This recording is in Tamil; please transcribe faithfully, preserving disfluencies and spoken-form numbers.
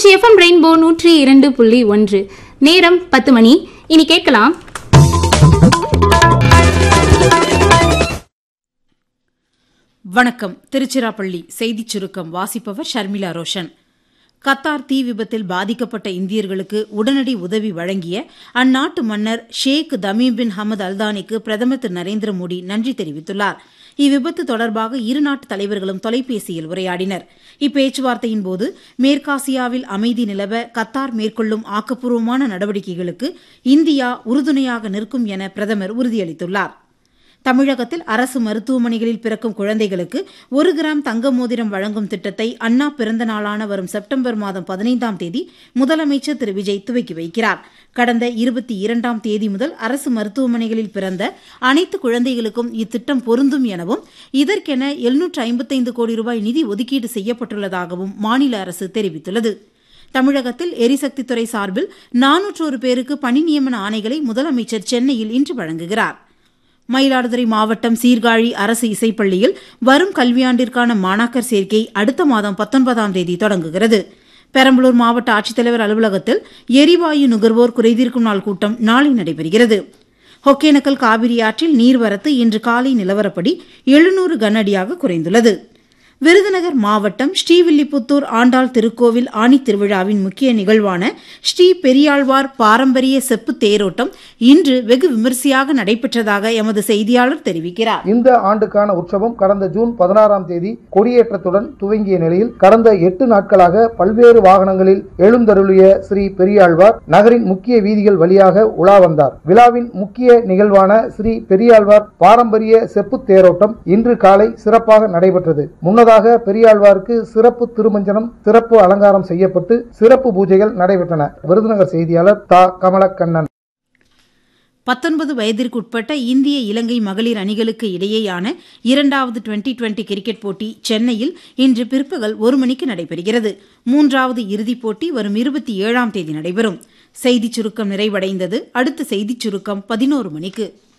திருச்சி எஃப்எம் ரெயின்போ நூற்றி இரண்டு புள்ளி ஒன்று. நேரம் பத்து மணி. இனி கேட்கலாம் வணக்கம். திருச்சிராப்பள்ளி செய்திச் சுருக்கம் வாசிப்பவர் ஷர்மிளா ரோஷன். கத்தார் தீ விபத்தில் பாதிக்கப்பட்ட இந்தியர்களுக்கு உடனடி உதவி வழங்கிய அந்நாட்டு மன்னர் ஷேக் தமீம் பின் ஹமத் அல்தானிக்கு பிரதமர் திரு நரேந்திர மோடி நன்றி தெரிவித்துள்ளார். இவ்விபத்து தொடர்பாக இருநாட்டு தலைவர்களும் தொலைபேசியில் உரையாடினர். இப்பேச்சுவார்த்தையின்போது மேற்காசியாவில் அமைதி நிலவ கத்தார் மேற்கொள்ளும் ஆக்கப்பூர்வமான நடவடிக்கைகளுக்கு இந்தியா உறுதுணையாக நிற்கும் என பிரதமர் உறுதியளித்துள்ளார். தமிழகத்தில் அரசு மருத்துவமனைகளில் பிறக்கும் குழந்தைகளுக்கு ஒரு கிராம் தங்க மோதிரம் வழங்கும் திட்டத்தை அண்ணா பிறந்த நாளான வரும் செப்டம்பர் மாதம் பதினைந்தாம் தேதி முதலமைச்சர் திரு விஜய் துவக்கி வைக்கிறார். கடந்த இருபத்தி இரண்டாம் தேதி முதல் அரசு மருத்துவமனைகளில் பிறந்த அனைத்து குழந்தைகளுக்கும் இத்திட்டம் பொருந்தும் எனவும் இதற்கென எழுநூற்று ஐம்பத்தைந்து கோடி ரூபாய் நிதி ஒதுக்கீடு செய்யப்பட்டுள்ளதாகவும் மாநில அரசு தெரிவித்துள்ளது. தமிழகத்தில் எரிசக்தித்துறை சார்பில் நானூற்றோரு பேருக்கு பணி நியமன ஆணைகளை முதலமைச்சர் சென்னையில் இன்று வழங்குகிறார். மயிலாடுதுறை மாவட்டம் சீர்காழி அரசு இசைப்பள்ளியில் வரும் கல்வியாண்டிற்கான மாணாக்கர் சேர்க்கை அடுத்த மாதம் பத்தொன்பதாம் தேதி தொடங்குகிறது. பெரம்பலூர் மாவட்ட ஆட்சித்தலைவர் அலுவலகத்தில் எரிவாயு நுகர்வோர் குறைதீர்க்கும் நாள் கூட்டம் நாளை நடைபெறுகிறது. ஒகேனக்கல் காவிரி ஆற்றில் நீர்வரத்து இன்று காலை நிலவரப்படி எழுநூறு கனஅடியாக குறைந்துள்ளது. விருதுநகர் மாவட்டம் ஸ்ரீவில்லிபுத்தூர் ஆண்டாள் திருக்கோவில் ஆணி திருவிழாவின் முக்கிய நிகழ்வான ஸ்ரீ பெரியாழ்வார் பாரம்பரிய செப்பு தேரோட்டம் இன்று வெகு விமரிசையாக நடைபெற்றதாக எமது செய்தியாளர் தெரிவிக்கிறார். இந்த ஆண்டுக்கான உற்சவம் கடந்த ஜூன் பதினாறாம் தேதி கொடியேற்றத்துடன் துவங்கிய நிலையில் கடந்த எட்டு நாட்களாக பல்வேறு வாகனங்களில் எழுந்தருளிய ஸ்ரீ பெரியாழ்வார் நகரின் முக்கிய வீதிகள் வழியாக உலா வந்தார். விழாவின் முக்கிய நிகழ்வான ஸ்ரீ பெரியாழ்வார் பாரம்பரிய செப்பு தேரோட்டம் இன்று காலை சிறப்பாக நடைபெற்றது. முன்னதாக பெரியாழ்வாருக்கு சிறப்பு திருமஞ்சனம், சிறப்பு அலங்காரம் செய்யப்பட்டு சிறப்பு பூஜைகள் நடைபெற்றன. விருதுநகர் செய்தியாளர் தா கமலக்கண்ணன். பத்தொன்பது வயதிற்குட்பட்ட இந்திய இலங்கை மகளிர் அணிகளுக்கு இடையேயான இரண்டாவது டுவெண்டி டுவெண்டி கிரிக்கெட் போட்டி சென்னையில் இன்று பிற்பகல் ஒரு மணிக்கு நடைபெறுகிறது. மூன்றாவது இறுதிப் போட்டி வரும் இருபத்தி ஏழாம் தேதி நடைபெறும். செய்திச் சுருக்கம் நிறைவடைந்தது. அடுத்த செய்திச் சுருக்கம் பதினோரு மணிக்கு.